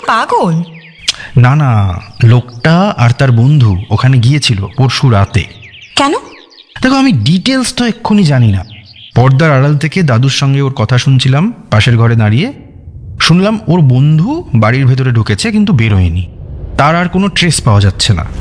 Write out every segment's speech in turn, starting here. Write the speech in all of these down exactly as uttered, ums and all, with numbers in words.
পাগল? না না, লোকটা আর তার বন্ধু ওখানে গিয়েছিল পরশু রাতে। কেন? দেখো, আমি ডিটেলস তো এক্ষুনি জানি না। পর্দার আড়াল থেকে দাদুর সঙ্গে ওর কথা শুনছিলাম পাশের ঘরে দাঁড়িয়ে। শুনলাম ওর বন্ধু বাড়ির ভেতরে ঢুকেছে কিন্তু বেরোয়নি, তার আর কোনো ট্রেস পাওয়া যাচ্ছে না।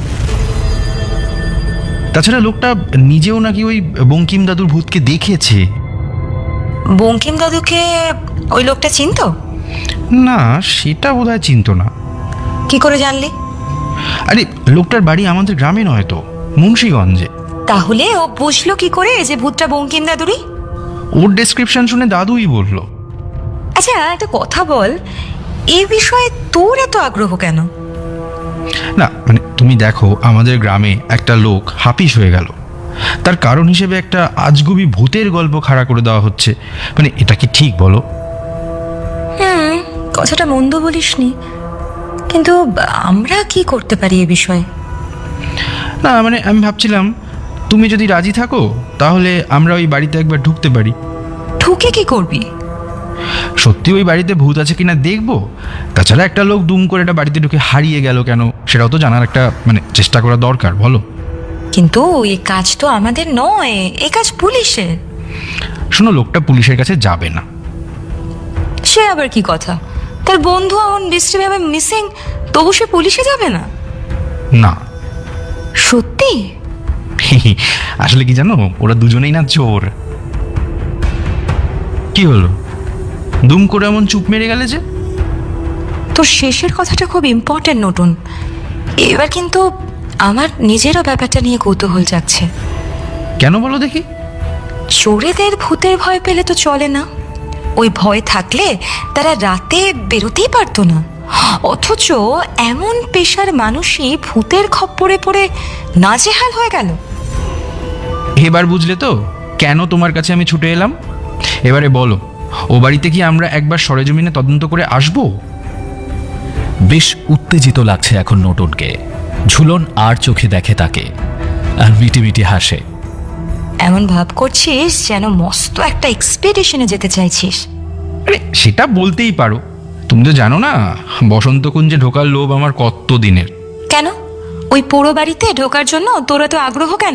তাছাড়া লোকটা নিজেও নাকি ওই বঙ্কিম দাদুর ভূতকে দেখেছে। বঙ্কিম দাদুকে ওই লোকটা চিনতো? না, সেটা বোধহয় চিনতো না। কি করে জানলি? আরে, লোকটার বাড়ি আমাদের গ্রামে নয় তো, মুন্সিগঞ্জে। তাহলে ও বুঝলো কি করে যে ভূতটা বঙ্কিম দাদুরই? ওর ডেসক্রিপশন শুনে দাদুই বললো। আচ্ছা, একটা কথা বল, এই বিষয়ে তোর এত আগ্রহ কেন? না মানে, তুমি দেখো, আমাদের গ্রামে একটা লোক হাপিস হয়ে গেল, তার কারণ হিসেবে একটা আজগুবি ভূতের গল্প খাড়া করে দেওয়া হচ্ছে। মানে এটা কি ঠিক বলো? হুম, কথাটা মন্দ বলিসনি, কিন্তু আমরা কি করতে পারি এ বিষয়ে? না মানে, আমি ভাবছিলাম তুমি যদি রাজি থাকো তাহলে আমরা ওই বাড়িতে একবার ঢুকতে পারি। ঢুকে কি করবি? সত্যি ওই বাড়িতে ভূত আছে কিনা দেখবো। তাছাড়া একটা লোক দুম করে একটা বাড়িতে ঢুকে হারিয়ে গেল কেন, সেটাও তো জানার একটা মানে চেষ্টা করা দরকার, বলো? কিন্তু এই কাজ তো আমাদের নয়, এই কাজ পুলিশের। শোনো, লোকটা পুলিশের কাছে যাবে না। সে আবার কি কথা? তার বন্ধু এমন বিশ্রীভাবে মিসিং, তবু সে পুলিশে যাবে না? না। সত্যি? আসলে কি জানো, ওরা দুজনেই না চোর। কি হলো, দুম করে এমন চুপ মেরে গেলে যে? তোর শেষের কথাটা খুব ইম্পর্টেন্ট নতুন। এবার কিন্তু আমার নিজেরও ব্যাপারটা নিয়ে কৌতূহল জাগছে। কেন বলো দেখি? চোরেদের ভূতের ভয় পেলে তো চলে না। ওই ভয় থাকলে তারা রাতে বেরোতেই পারতো না, অথচ এমন পেশার মানুষই ভূতের খপ্পরে পড়ে নাজেহাল হয়ে গেল। এবার বুঝলে তো কেন তোমার কাছে আমি ছুটে এলাম? এবারে বলো, ও বাড়িতে কি আমরা একবার সরেজমিনে তদন্ত করে আসবো? বেশ উত্তেজিত লাগছে এখন নতুনকে। ঝুলন আর চোখে দেখে তাকে, আর মিটি মিটি হাসে। এমন ভাব করছিস যেন মস্ত একটা এক্সপেডিশনে যেতে চাইছিস। আরে, সেটা বলতেই পারো। তুমি তো জানো না, বসন্তকুঞ্জে ঢোকার লোভ আমার কত দিনের। কেন? ওই পোড়ো বাড়িতে ঢোকার জন্য তোর এত আগ্রহ কেন?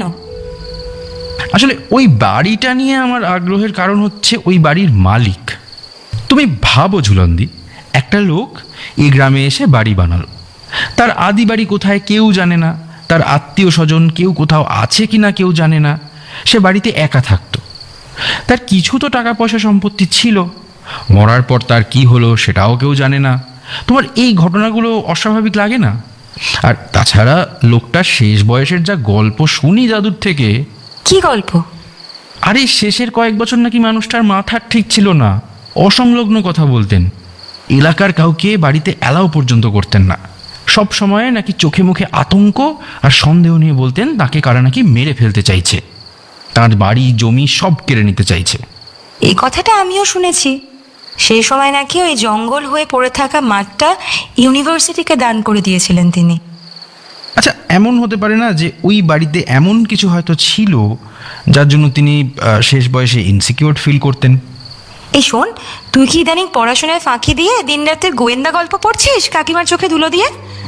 আসলে ওই বাড়িটা নিয়ে আমার আগ্রহের কারণ হচ্ছে ওই বাড়ির মালিক। তুমি ভাবো ঝুলন্দি, একটা লোক এই গ্রামে এসে বাড়ি বানালো। তার আদি বাড়ি কোথায় কেউ জানে না, তার আত্মীয় স্বজন কেউ কোথাও আছে কিনা কেউ জানে না। সে বাড়িতে একা থাকতো। তার কিছু তো টাকা পয়সা সম্পত্তি ছিল, মরার পর তার কি হলো সেটাও কেউ জানে না। তোমার এই ঘটনাগুলো অস্বাভাবিক লাগে না? আর তাছাড়া লোকটার শেষ বয়সের যা গল্প শুনি দাদুর থেকে। কি গল্প? আরে, শেষের কয়েক বছর নাকি মানুষটার মাথা ঠিক ছিল না, অসংলগ্ন কথা বলতেন। এলাকার কাউকে বাড়িতে অ্যালাও পর্যন্ত করতেন না। সব সময় নাকি চোখে মুখে আতঙ্ক আর সন্দেহ নিয়ে বলতেন তাকে কারা নাকি মেরে ফেলতে চাইছে, তার বাড়ি জমি সব কেড়ে নিতে চাইছে। এই কথাটা আমিও শুনেছি। সেই সময় নাকি ওই জঙ্গল হয়ে পড়ে থাকা মাঠটা ইউনিভার্সিটিকে দান করে দিয়েছিলেন তিনি। আচ্ছা, এমন হতে পারে না যে ওই বাড়িতে এমন কিছু হয়তো ছিল যার জন্য তিনি শেষ বয়সে ইনসিকিউর ফিল করতেন? এই শোন, তুই কি ইদানিং পড়াশোনায় ফাঁকি দিয়ে দিন রাতের গোয়েন্দা গল্প পড়ছিস কাকিমার চোখে ধুলো দিয়ে?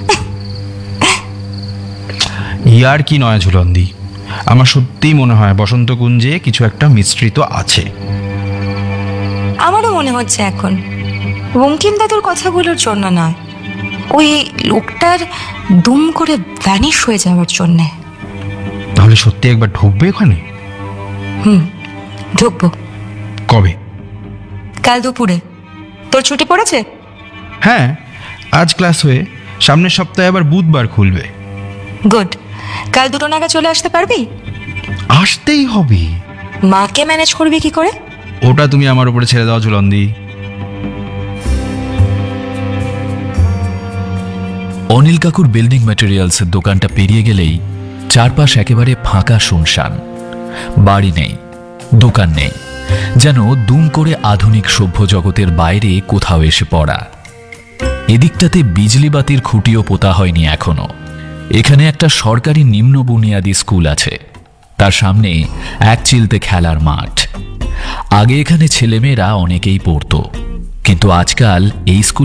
ইয়ার কি নয় ঝুলন্দি, আমার সত্যিই মনে হয় বসন্তকুঞ্জে কিছু একটা মিস্ট্রি আছে। আমারও মনে হচ্ছে এখন বঙ্কিম দাদুর কথাগুলোর জন্য নয়, ওই লোকটার দুম করে ভ্যানিশ হয়ে যাওয়ার জন্যে। তাহলে সত্যি একবার ঢুকবে ওখানে? হুম, ঢুকবো। কবে? কাল দুপুরে। তোর ছুটি পড়েছে? হ্যাঁ, আজ ক্লাস হয়ে সামনের সপ্তাহে আবার বুধবার খুলবে। গুড। কাল দুটো নাগাদ চলে আসতে পারবি? আসতেই হবে। মাকে ম্যানেজ করবি কি করে? ওটা তুমি আমার উপরে ছেড়ে দাও ঝুলন্দি। অনিল কাকুর বিল্ডিং ম্যাটেরিয়ালসের দোকানটা পেরিয়ে গেলেই চারপাশ একেবারে ফাঁকা শুনশান। বাড়ি নেই, দোকান নেই, যেন দুম করে আধুনিক সভ্য জগতের বাইরে কোথাও এসে পড়া। এদিকটাতে বিজলি বাতির খুঁটিও পোতা হয়নি এখনো। এখানে একটা সরকারি নিম্ন বুনিয়াদী স্কুল আছে, তার সামনে এক চিলতে খেলার মাঠ। আগে এখানে ছেলেমেয়েরা অনেকেই পড়তো, কিন্তু আজকাল এই স্কুল